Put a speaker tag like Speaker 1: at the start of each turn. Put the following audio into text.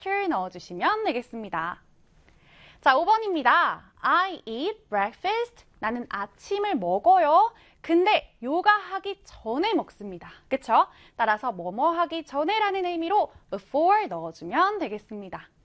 Speaker 1: after 넣어주시면 되겠습니다. 자, 5번입니다. I eat breakfast. 나는 아침을 먹어요. 근데 요가하기 전에 먹습니다. 그쵸? 따라서 뭐뭐 하기 전에라는 의미로 before 넣어주면 되겠습니다.